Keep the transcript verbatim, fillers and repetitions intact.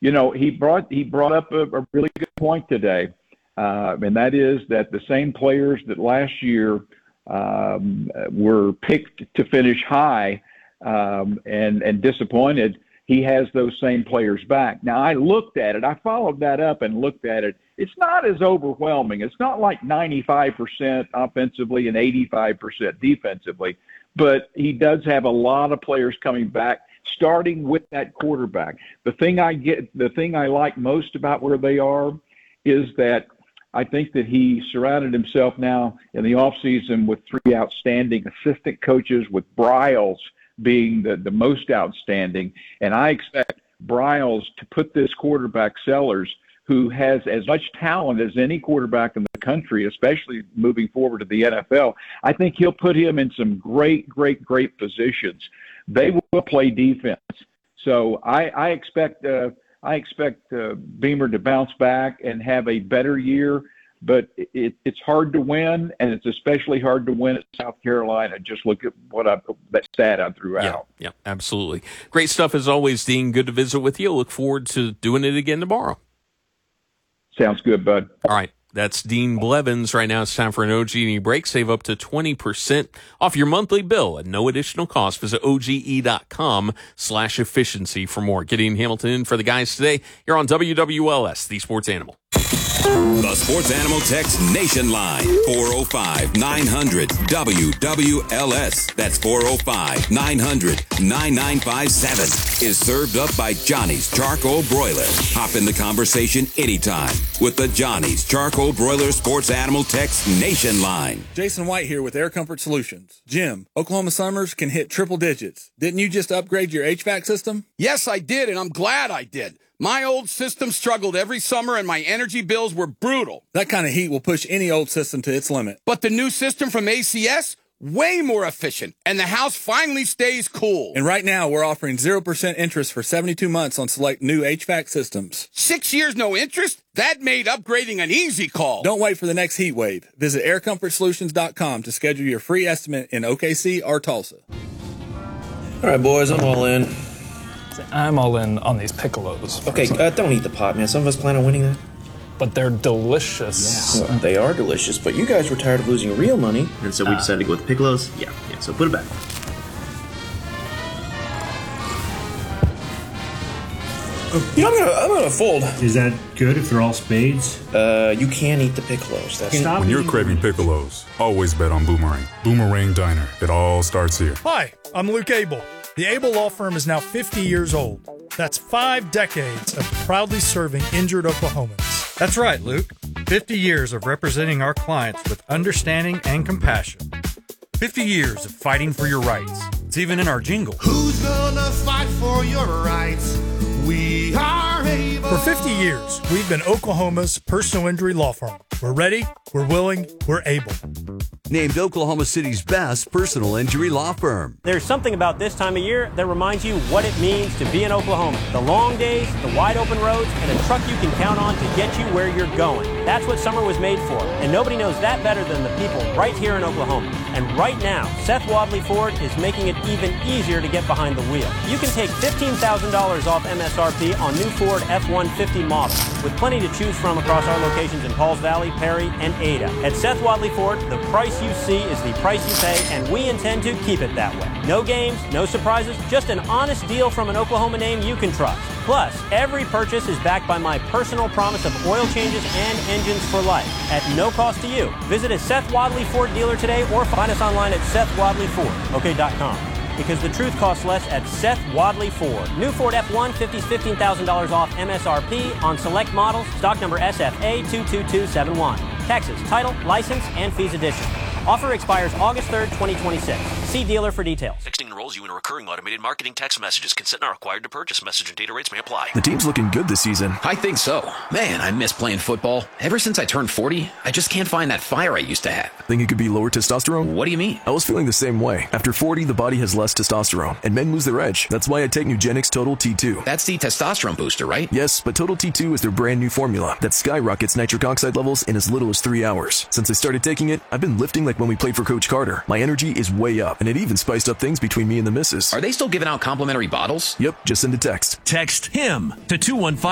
you know, he brought he brought up a, a really good point today, uh, and that is that the same players that last year um, were picked to finish high um, and and disappointed, he has those same players back. Now, I looked at it. I followed that up and looked at it. It's not as overwhelming. It's not like ninety-five percent offensively and eighty-five percent defensively, but he does have a lot of players coming back, starting with that quarterback. The thing I get, the thing I like most about where they are is that I think that he surrounded himself now in the offseason with three outstanding assistant coaches, with Briles being the, the most outstanding. And I expect Briles to put this quarterback, Sellers, who has as much talent as any quarterback in the country, especially moving forward to the N F L. I think he'll put him in some great, great, great positions. They will play defense. So I, I expect uh, I expect uh, Beamer to bounce back and have a better year, but it, it's hard to win, and it's especially hard to win at South Carolina. Just look at what I, that stat I threw out. Yeah, yeah, absolutely. Great stuff as always, Dean. Good to visit with you. Look forward to doing it again tomorrow. Sounds good, bud. All right. That's Dean Blevins. Right now it's time for an O G and E break. Save up to twenty percent off your monthly bill at no additional cost. Visit O G E dot com slash efficiency for more. Gideon Hamilton in for the guys today. You're on W W L S, the Sports Animal. The Sports Animal Text Nation Line, four oh five, nine hundred, W W L S. That's four oh five, nine hundred, nine nine five seven. Is served up by Johnny's Charcoal Broiler. Hop in the conversation anytime with the Johnny's Charcoal Broiler Sports Animal Text Nation Line. Jason White here with Air Comfort Solutions. Jim, Oklahoma summers can hit triple digits. Didn't you just upgrade your H V A C system? Yes, I did, and I'm glad I did. My old system struggled every summer, and my energy bills were brutal. That kind of heat will push any old system to its limit. But the new system from A C S, way more efficient, and the house finally stays cool. And right now, we're offering zero percent interest for seventy-two months on select new H V A C systems. Six years no interest? That made upgrading an easy call. Don't wait for the next heat wave. Visit air comfort solutions dot com to schedule your free estimate in O K C or Tulsa. All right, boys, I'm all in. I'm all in on these piccolos. Okay, uh, don't eat the pot, man. Some of us plan on winning that. But they're delicious. Yeah. Well, they are delicious, but you guys were tired of losing real money, and so we uh, decided to go with the piccolos. Yeah, yeah, so put it back. You know, I'm gonna, I'm gonna fold. Is that good if they're all spades? Uh, you can eat the piccolos. That's Stop when you're craving piccolos, always bet on Boomerang. Boomerang Diner. It all starts here. Hi, I'm Luke Abel. The Abel Law Firm is now fifty years old. That's five decades of proudly serving injured Oklahomans. That's right, Luke. fifty years of representing our clients with understanding and compassion. fifty years of fighting for your rights. It's even in our jingle. Who's gonna fight for your rights? We are able. For fifty years, we've been Oklahoma's personal injury law firm. We're ready, we're willing, we're able. Named Oklahoma City's best personal injury law firm. There's something about this time of year that reminds you what it means to be in Oklahoma. The long days, the wide open roads, and a truck you can count on to get you where you're going. That's what summer was made for, and nobody knows that better than the people right here in Oklahoma. And right now, Seth Wadley Ford is making it even easier to get behind the wheel. You can take fifteen thousand dollars off M S R P on new Ford F one fifty models, with plenty to choose from across our locations in Pauls Valley, Perry, and Ada. At Seth Wadley Ford, the price you see is the price you pay, and we intend to keep it that way. No games, no surprises, just an honest deal from an Oklahoma name you can trust. Plus, every purchase is backed by my personal promise of oil changes and engines for life at no cost to you. Visit a Seth Wadley Ford dealer today or find us online at seth wadley ford okay dot com. Because the truth costs less at Seth Wadley Ford. New Ford F one fifty is fifteen thousand dollars off M S R P on select models. Stock number S F A two two two seven one. Texas, title, license, and fees additional. Offer expires August third, twenty twenty-six. See dealer for details. Texting enrolls you in a recurring automated marketing text messages. Consent not required to purchase. Message and data rates may apply. The team's looking good this season. I think so. Man, I miss playing football. Ever since I turned forty, I just can't find that fire I used to have. Think it could be lower testosterone? What do you mean? I was feeling the same way. After forty, the body has less testosterone, and men lose their edge. That's why I take Nugenix Total T two. That's the testosterone booster, right? Yes, but Total T two is their brand new formula that skyrockets nitric oxide levels in as little as three hours. Since I started taking it, I've been lifting like when we played for Coach Carter. My energy is way up, and it even spiced up things between me and the missus. Are they still giving out complimentary bottles? Yep, just send a text. Text HIM to two one five